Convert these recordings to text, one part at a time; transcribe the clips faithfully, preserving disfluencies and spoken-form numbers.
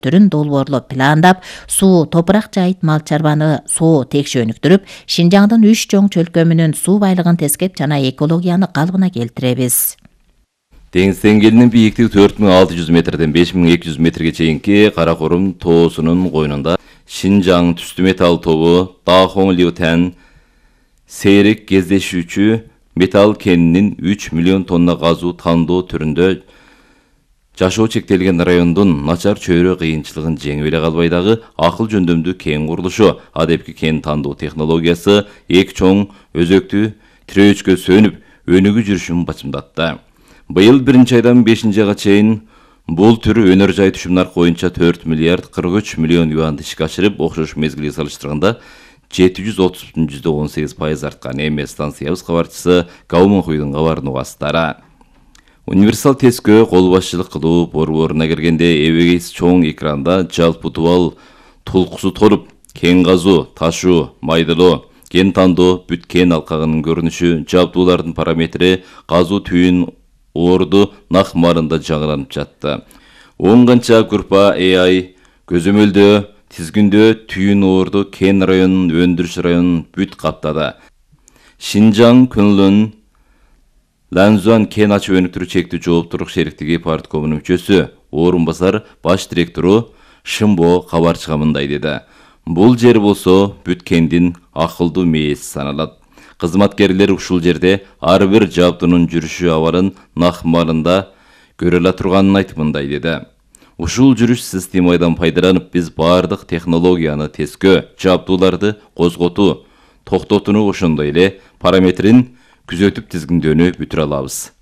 түрүн долбоорлоп пландап, суу, топурак жайыт мал чарбаны соо текши өнүктүрүп, Шинжаңдын үч чоң чөлкөмүнүн суу байлыгын тескеп жана экологияны калыбына келтиребиз. Деңиз деңгээлинин бийиктиги төрт миң алты жүз метрден беш миң эки жүз метрге чейинки Каракорум тоосунун койнунда Шинжаң түстүү металл тобу Дахong Liutan сейрек кездешүүчү металл кенинин үч миллион тонна газуу тандоо түрүндө жашоо чектелген райондун начар чөйрө кыйынчылыгын жеңип эле калбай дагы акыл жөндөмдүү кен курулушу, адепки кен тандоо технологиясы эки чоң өзөктүү тирөөчкө сөнүп, өнүгүү жүрүшүн бачымдатты. Быйыл биринчи айдан бешинчи айга чейин бул түр өнөр жай түшүм наркы боюнча төрт миллиард кырк үч миллион юанды ишке ашырып, окшош мезгилге салыштырганда жети жүз отуз бүтүн жүздө он сегиз пайыз арткан. Эми станциябыз кабарчысы Гаумонхуйдун кабарын угасыздар. Универсал тескөө кол башчылык кылуу борборуна киргенде эбегейс чоң экранда жалпы тубал тулкусу толуп, кен казуу, ташуу, майдылоо, кен тандоо, бүт кен алкагынын көрүнүшү, жабдуулардын параметри, казуу түйүн орду нак марында жаңыланып жатты. он канча группа эй ай көзөмөлдөө, тизгиндөө түйүн орду кен районунун өндүрүш районун бүт каптады. Шинжаң Күнлүн Ланзуан кен ачып өнүктүрүү чектүү жооптуулук шериктиги парткомунун мүчөсү, орун басар баш директору Шымбо кабарчыга мындай деди. Бул жер болсо бүт кендин акылдуу мээси саналат. Кызматкерлер ушул жерде ар бир жабдуунун жүрүшү абалын нак марында көрө ала турганын айтып мындай деди. Ушул жүрүш системадан пайдаланып, биз бардык технологияны тескөө, жабдууларды козготуу, токтотууну ошондой эле параметрин күзөтүп тизгиндөөнү бүтүрө алабыз.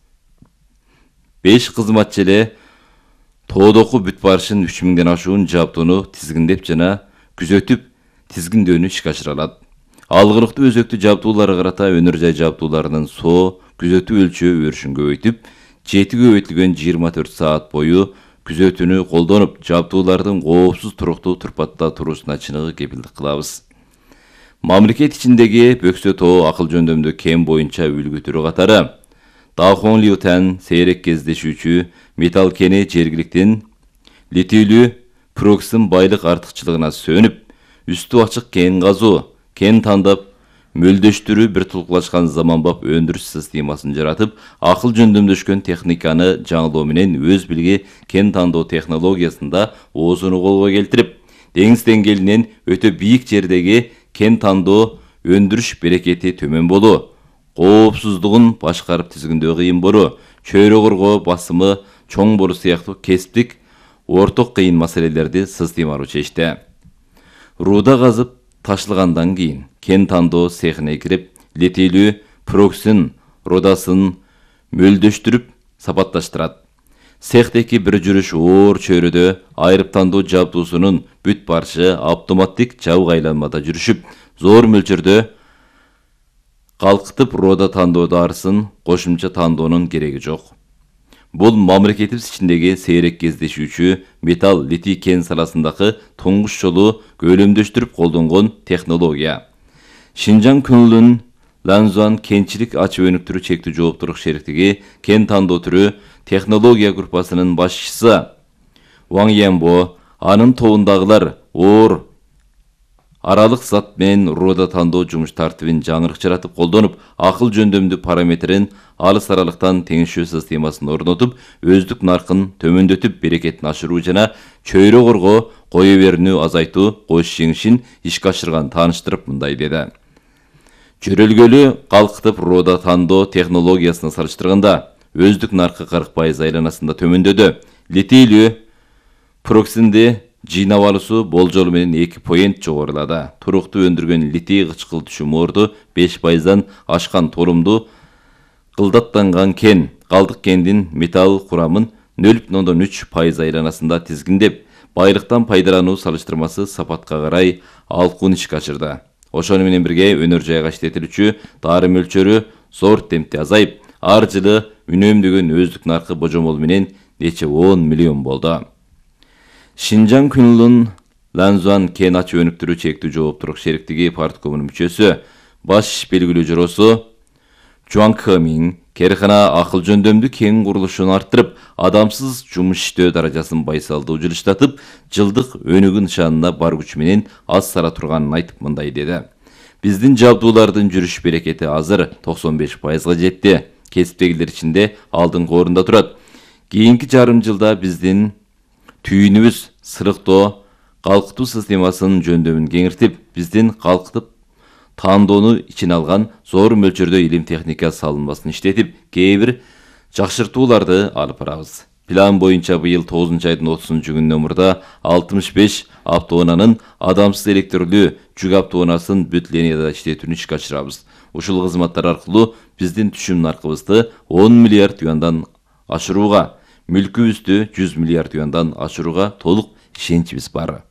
беш кызматчы эле тоодоку бүт барышын үч миңден ашуун жабдууну тизгиндеп жана күзөтүп тизгиндөөнү ишке ашыра алат. Алгылыктуу өзөктүү жабдууларга карата өнөр жай жабдууларынын соо күзөтүү өлчөө өрүшүн көбөйтүп, жети көбөйтүлгөн жыйырма төрт саат бою күзөтүүнү колдонуп, жабдуулардын коопсуз туруктуу турпатта туруусуна чыныгы кепилдик кылабыз. Мамлекет ичиндеги Бөксө тоо акыл жөндөмдүү кен боюнча үлгү түрү катары Дахong Liutan сейрек кездешүүчү металл кени жергиликтин литийлүү проксын байлык артыкчылыгына сөнүп, үстү ачык кен казуу, кен тандап, мөлдөштүрүү бир тулкулашкан заманбап өндүрүш системасын жаратып, акыл жөндөмдөшкөн техниканы жаңылоо менен өз билги кен тандоо технологиясында оозуну колго келтирип, деңиз деңгээлинен өтө бийик жердеги кен тандоо өндүрүш берекети төмөн болуу, коопсуздугун башкарып тизгиндөө кыйын болуу, чөйрө коргоо басымы чоң болуу сыяктуу кесиптик орток кыйын маселелерди системалуу чечти. Рууда казып ташылгандан кийин кен тандоо цехине кирип, литийлүү проксын рудасын мөлдөштүрүп сапатташтырат. Цехтеки бир жүрүш оор чөйрөдө айрып тандоо жабдуусунун бүт барышы автоматтик жабык айланмада жүрүшүп, зор мөлчөрдө калкытып рода тандоо дарысын кошумча тандоонун кереги жок. Бул мамлекетибиз ичиндеги сейрек кездешүүчү металл литий кен саласындагы туңгуч жолу көлөмдөштүрүп колдонгон технология. Шинжаң Күнлүн Ланзуан кенчилик ачып өнүктүрүү чектүү жооптуулук шериктиги кен тандоо түрү технология группасынын башчысы Ваң Янбо, анын тобундагылар оор аралык зат менен рода тандоо жумуш тартибин жаңырык жаратып колдонуп, акыл жөндөмдүү параметрин алыс аралыктан теңишүү системасын орнотуп, өздүк наркын төмөндөтүп, берекетин ашыруу жана чөйрө коргоо, кое берүүнү азайтуу кош жеңишин ишке ашырган тааныштырып мындай деди. Жөрөлгөлү калкытып рода тандоо технологиясына салыштырганда өздүк наркы кырк пайыз айланасында төмөндөдү. Литийлүү проксинди жыйнап алуусу болжолу менен эки поинт жогорулады. Туруктуу өндүргөн литий кычкыл түшүм орду беш пайыздан ашкан толумду кылдаттанган кен, калдык кендин металл курамын нөл бүтүн ондон үч пайыз айланасында тизгиндеп, байлыктан пайдалануу салыштырмасы сапатка карай алкуун ишке ашырды. Ошону менен бирге өнөр жайга иштетилүүчү дары мөлчөрү зор темпте азайып, ар жылы үнөмдөгөн өздүк наркы божомол менен нече он миллион болду. Шинжаң Күнлүн Ланзуан кен ачып өнүктүрүү чектүү жооптуулук шериктиги парткомунун мүчөсү, баш белгилүү жоросу Жуан Кэмин Керхана акыл жөндөмдүү кең курулушун арттырып, адамсыз жумуш иштөө даражасын байсалдуу жылыштатып, жылдык өнүгүү нышанына бар күчү менен аз сара турганын айтып мындай деди. Биздин жабдуулардын жүрүш берекети азыр токсон беш пайызга жетти. Кесиптегилер ичинде алдыңкы орунда турат. Кийинки жарым жылда биздин түйүнүбүз сырыктоо, калкытуу системасынын жөндөмүн кеңиртип, биздин калкытып таандоону ичине алган зор мөлчөрдө илим техника салынмасын иштетип, кээ бир жакшыртууларды алып барабыз. План боюнча быйыл тогузунчу айдын отузунчу күнүнөн мурда алтымыш беш автоунаанын адамсыз электрлүү жүк автоунаасын бүт линияда иштетүүнү ишке ашырабыз. Ушул кызматтар аркылуу биздин түшүм наркыбызды он миллиард юандан ашырууга, мүлкүбүздү жүз миллиард юандан ашырууга толук ишеничибиз бар.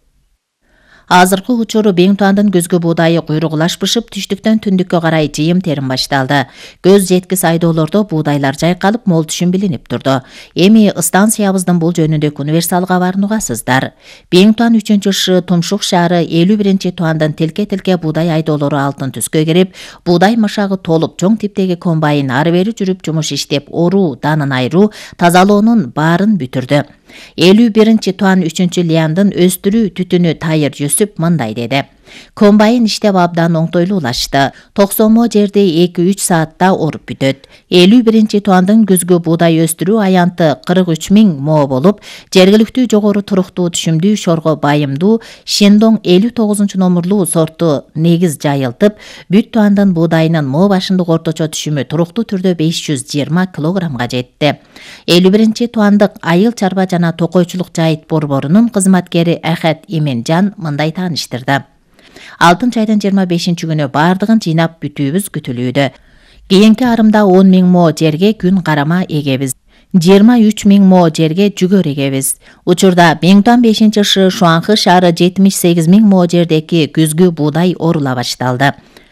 Азыркы учуру Беңтуандын көзгө буудайы куйругулашпышып, түштүктөн түндүккө карай жыйым терим башталды. Көз жеткис айдоолордо буудайлар жайкалып, мол түшүм билинип турду. Эми станциябыздын бул жөнүндөгү универсал кабарын угасыздар. Беңтуан үчүнчү шы Тумшук шаары элүү биринчи туандын тилке-тилке буудай айдоолору алтын түскө кирип, буудай машагы толуп, чоң типтеги комбайн ары бери жүрүп жумуш иштеп, оруу, данын айыруу, тазалоонун баарын бүтүрдү. элүү биринчи туан үчүнчү лияндын өстүрүү түтүнү тайыр жүсүп мындай деди. Комбайн иштеп абдан оңтойлуулашты. токсонмо жерди эки үч саатта оруп бүтөт. элүү биринчи туандын күзгү буудай өстүрүү аянты кырк үч миң мо болуп, жергиликтүү жогору туруктуу түшүмдүү шорго байымдуу Шендон элүү тогузунчу номурлуу сорту негиз жайылтып, бүт туандын буудайынын мо башындык орточо түшүмү туруктуу түрдө беш жүз жыйырма килограммга жетти. элүү биринчи туандык айыл чарба жана токойчулук жайыт борборунун кызматкери Ахат Именжан мындай тааныштырды. алтынчы айдын жыйырма бешинчи күнү бардыгын жыйнап бүтүүбүз күтүлүүдө. Кийинки арымда он миң мо жерге күн карама эгебиз. жыйырма үч миң мо жерге жүгөр эгебиз. Учурда Беңтуан бешинчи шы Шуанхы шаары жетимиш сегиз миң мо жердеги күзгү буудай орула башталды.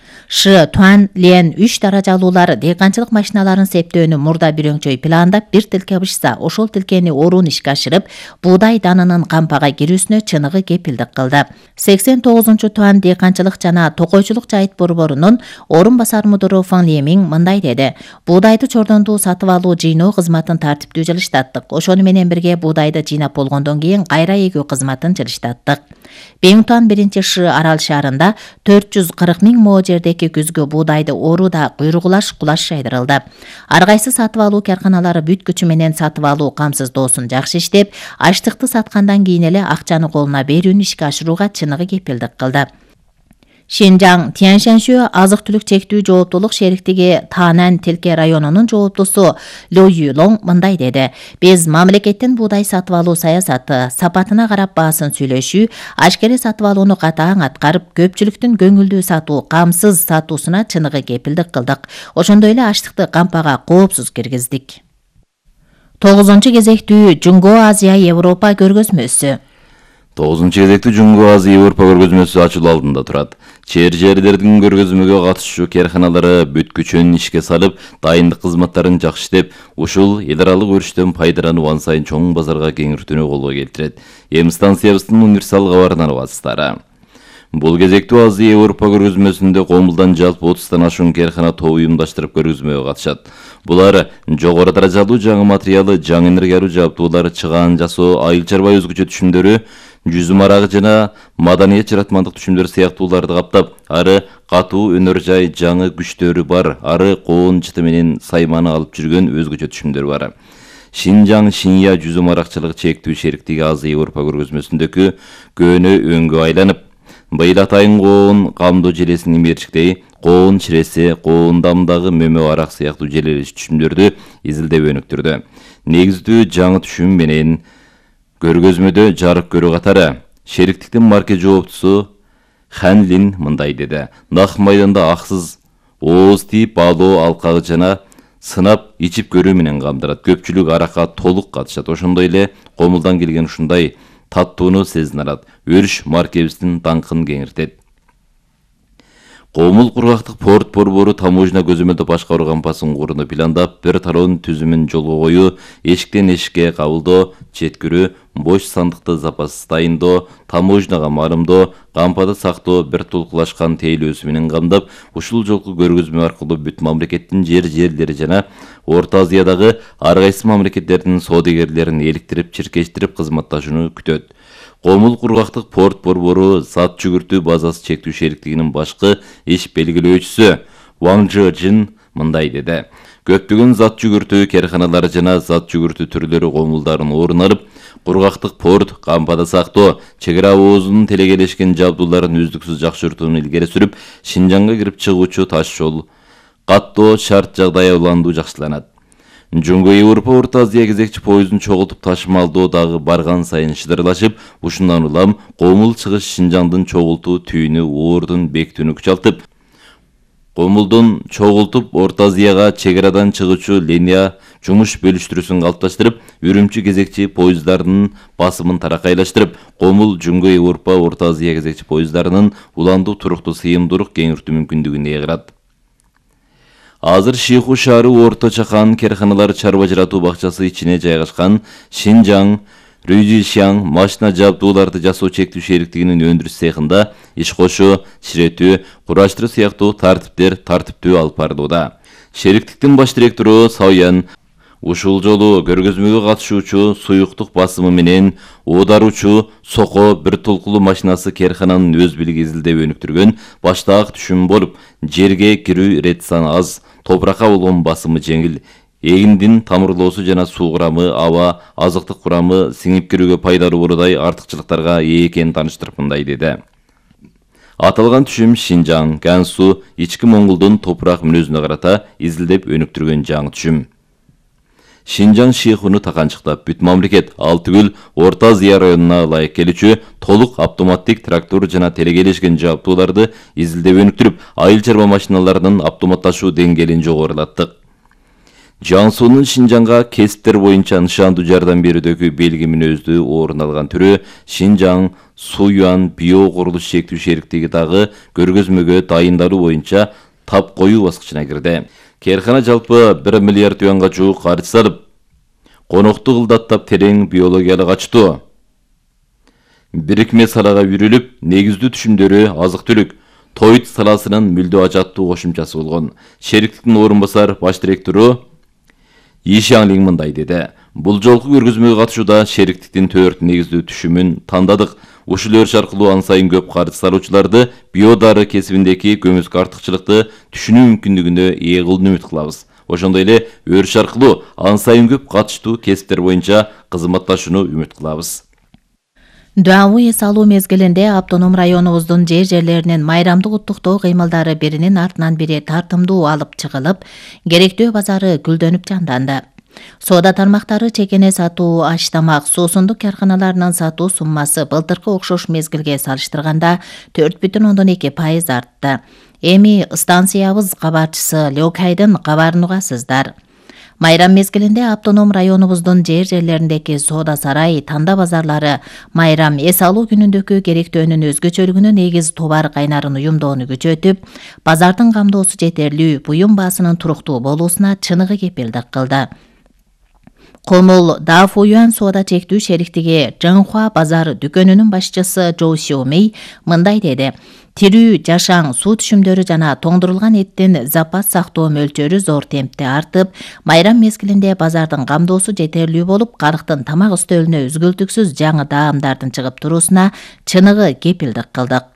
Шы Туан Лен үч даражалуулар дыйканчылык машиналарын септөөнү мурда бирөңчөй пландап, бир тилке бышса, ошол тилкени оруун ишке ашырып, буудай данынын кампага кирүүсүнө чыныгы кепилдик кылды. сексен тогузунчу Туан дыйканчылык жана токойчулук жайыт борборунун орун басар мудуру Фан Лемин мындай деди. Буудайды чордондуу сатып алуу жыйноо кызматын тартиптүү жылыштаттык. Ошону менен бирге буудайды жыйнап болгондон кийин кайра эгүү кызматын жылыштаттык. Беңтуан биринчи шы Арал шаарында төрт жүз кырк миң мо жердеги күзгү буудайды орууда куйругулаш кулаш жайдырылды. Ар кайсы сатып алуу карканалары бүт күчү менен сатып алуу камсыздоосун жакшы иштеп, аштыкты саткандан кийин эле акчаны колуна берүүнү ишке ашырууга чыныгы кепилдик кылды. Шинжаң Тяньшаншө азык-түлүк чектүү жооптулук шериктиги Танан Тилке районунун жооптусу Ло Юлоң мындай деди. Биз мамлекеттин буудай сатып алуу саясаты, сапатына карап баасын сүйлөшүү, ашкере сатып алууну катаң аткарып, көпчүлүктүн көңүлдүү сатуу, камсыз сатуусуна чыныгы кепилдик кылдык. Ошондой эле аштыкты кампага коопсуз киргиздик. тогузунчу кезектүү Жунго Азия Европа көргөзмөсү. тогузунчу кезектүү Жунго Азия Европа көргөзмөсү ачылуу алдында турат. Чер-жерлердин көргөзмөгө катышчу карканалары бүт күчүн ишке салып, дайындык кызматтарын жакшы иштеп, ушул эл аралык өрүштөн пайдалануу ан сайын чоң базарга кеңиртүүнү колго келтирет. Эми станциябыздын универсал кабарынан угасыздар. Бул кезектүү Азия Европа көргөзмөсүндө Комулдан жалпы отуздан ашуун каркана тобу уюмдаштырып көргөзмөгө катышат. Булар жогору даражалуу жаңы материалы, жаңы энергия алуу жабдуулар, чыгаан жасоо, айыл чарба өзгөчө түшүмдөрү, жүзүм арагы жана маданият жаратмандык түшүмдөр сыяктууларды каптап, ары катуу өнөр жай жаңы күчтөрү бар, ары коон жыты менен сайманы алып жүргөн өзгөчө түшүмдөр бар. Шинжаң Шинья жүзүм аракчылык чектүү шериктиги Азия Европа көргөзмөсүндөгү көөнө өңгө айланып, быйыл атайын коон камдоо желесинин мерчиктеи, коон чиреси, коон дамдагы мөмө арак сыяктуу желелеш түшүмдөрдү изилдеп өнүктүрдү. Негиздүү жаңы түшүм менен көргөзмөдө жарык көрүү катары шериктиктин марке жооптусу Хан Лин мындай деди. Нак майданда аксыз ооз тип балоо алкагы жана сынап ичип көрүү менен камдырат. Көпчүлүк аракка толук катышат. Ошондой эле Комулдан келген ушундай таттууну сезин алат. Өрүш маркебиздин даңкын кеңиртет. Комул кургактык порт борбору таможня көзөмөлдөө башкаруу кампасын курууну пландап, бир тараптын түзүмүн жолго коюу, эшиктен эшикке кабылдоо, четкирүү, бош сандыкты запас дайындоо, таможняга марымдоо, кампада сактоо, бир толкулашкан тейлөөсү менен камдап, ушул жолку көргөзмө аркылуу бүт мамлекеттин жер жерлери жана Орто Азиядагы ар кайсы мамлекеттердин соодагерлерин эликтирип, чиркештирип кызматташууну күтөт. Комул кургактык порт борбору зат жүгүртүү базасы чектүү шериктигинин башкы иш белгилөөчүсү Ван Жин мындай деди. Көптөгөн зат жүгүртүү керканалары жана зат жүгүртүү түрлөрү комулдарын орун алып, кургактык порт, кампада сактоо, чек ара оозунун телегелешкен жабдууларын үздүксүз жакшыртууну илгери сүрүп, Шинжаңга кирип чыгуучу таш жол каттоо шарт жагдай уландуу жакшыланат. Жөнгө Европа Орто Азия кезекчи поездун чогултуп ташымалдоо дагы барган сайын шыдырлашып, ушундан улам Комул чыгыш Шинжаңдын чогултуу түйүнү ордун бекитүүнү күчалтып, Комулдун чогултуп Орто Азияга чек арадан чыгуучу линия жумуш бөлүштүрүүсүн калыпташтырып, Үрүмчү кезекчи поезддарынын басымын таракайлаштырып, Комул Жөнгө Европа Орто Азия кезекчи поезддарынын уландуу туруктуу сыйымдуулук кеңиртүү мүмкүндүгүн ээлерат. Азыр Шиху шаары Орто Чакан керканалар чарба жаратуу бакчасы ичине жайгашкан Шинжаң, Рюйжишаң машина жабдууларды жасоо чектүү шериктигинин өндүрүш цехинда иш кошуу, ширетүү, кураштыруу сыяктуу тартиптер тартиптүү алып барылууда. Шериктиктин баш директору Сауян ушул жолу көргөзмөгө катышуучу суюктук басымы менен оодаруучу Соко бир толкулуу машинасы керкананын өз билиги изилдеп өнүктүргөн баштаак түшүм болуп, жерге кирүү рет саны аз, топуракка болгон басымы жеңил, эгиндин тамырлоосу жана суу курамы, аба, азыктык курамы сиңип кирүүгө пайдалуу болудай артыкчылыктарга ээ экенин тааныштырып мындай деди. Аталган түшүм Шинжаң, Гансу, ички Моңголдун топурак мүнөзүнө карата изилдеп өнүктүргөн жаңы түшүм. Шинжаң Шихуну таканчыктап, бүт мамлекет ал түгүл Орто Азия районуна ылайык келүүчү толук автоматтик трактор жана телегелешкен жабдууларды изилдеп өнүктүрүп, айыл чарба машиналарынын автоматташуу деңгээлин жогорулаттык. Жансунун Шинжаңга кесиптер боюнча нышандуу жардам берүүдөгү белги мүнөздүү орун алган түрү Шинжаң Суюан био курулуш чектүү шериктиги дагы көргөзмөгө дайындалуу боюнча тап коюу баскычына кирди. Керкана жалпы бир миллиард юанга жуук каржы салып, конокту кылдаттап терең биологиялык ачтуу бирикме салага үйрүлүп, негиздүү түшүмдөрү азык-түлүк, тоют саласынын мүлдө ажаттуу кошумчасы болгон. Шериктиктин орун басар баш директору Ишаңлин мындай деди. Бул жолку көргөзмөгө катышууда шериктиктин төрт негиздүү түшүмүн тандадык. Ушул өрүш аркылуу ан сайын көп каржы салуучуларды биодары кесибиндеги көмүскө артыкчылыкты түшүнүү мүмкүндүгүнө ээ кылууну үмүт кылабыз. Ошондой эле өрүш аркылуу ан сайын көп катыштуу кесиптер боюнча кызматташууну үмүт кылабыз. Дуабу эс алуу мезгилинде автоном районубуздун жер жерлеринин майрамдык уттуктоо кыймылдары биринин артынан бири тартымдуу алып чыгылып, керектөө базары гүлдөнүп жанданды. Соода тармактары чекене сатуу, аш-тамак, суусундук карканаларынын сатуу суммасы былтыркы окшош мезгилге салыштырганда төрт бүтүн ондон эки пайыз артты. Эми станциябыз кабарчысы Лёкайдын кабарын угасыздар. Майрам мезгилинде автоном районубуздун жер жерлериндеги соода сарай, танда базарлары майрам эс алуу күнүндөгү керектөөнүн өзгөчөлүгүнө негиз товар кайнарын уюмдоону күчөтүп, базардын камдоосу жетерлүү, буюм баасынын туруктуу болуусуна чыныгы кепилдик кылды. Комул Дафуюан соода чектүү шериктиги Жыңхуа базар дүкөнүнүн башчысы Жоу Сиомей мындай деди. Тирүү, жашаң, суу түшүмдөрү жана тоңдурулган эттин запас сактоо мөлчөрү зор темпте артып, майрам мезгилинде базардын камдоосу жетерлүү болуп, карыктын тамак үстөлүнө үзгүлтүксүз жаңы даамдардын чыгып туруусуна чыныгы кепилдик кылдык.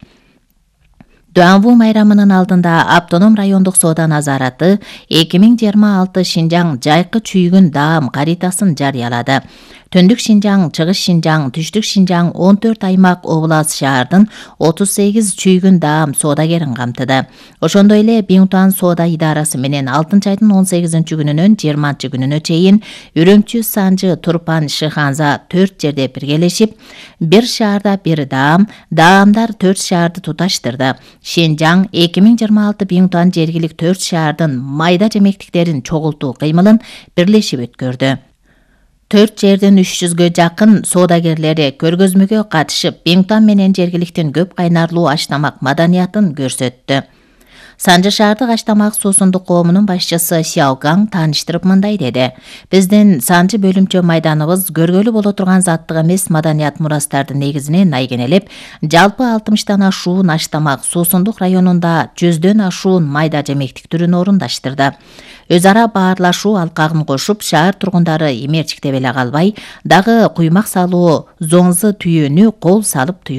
Дуанву майрамынын алдында автоном райондук соода назараты эки миң жыйырма алты Шинжаң жайкы чүйгүн даам каритасын жарыялады. Төндүк Шинжаң, Чыгыш Шинжаң, Түштүк Шинжаң он төрт аймак облас шаардын отуз сегиз чүйгүн даам соодагерин камтыды. Ошондой эле Биңтуан соода идарасы менен алтынчы айдын он сегизинчи күнүнөн жыйырманчы күнүнө чейин Үрүмчү, Санжы, Турпан, Шыханза төрт жерде биргелешип, бир шаарда бир даам, даамдар төрт шаарды туташтырды. Шинжаң эки миң жыйырма алты Биңтуан жергилик төрт шаардын майда жемектиктерин чогултуу кыймылын бирлешип өткөрдү. Төрт жерден үч жүзгө жакын соодагерлери көргөзмөгө катышып, Биңтуан менен жергиликтин көп кайнарлуу аш-тамак маданиятын көрсөттү. Санжы шаардык Аштамак суусундук коомунун башчысы Сяогаң тааныштырып мындай деди. Биздин Санжы бөлүмчө майданыбыз көргөлү боло турган заттык эмес маданият мурастардын негизине найгенелеп, жалпы алтымыштан ашуун Аштамак суусундук районунда жүздөн ашуун майда жемектик түрүн орундаштырды. Өз ара баарлашуу алкагын кошуп, шаар тургундары эмерчиктеп эле калбай, дагы куймак салуу зоңзы түйүүнү кол салып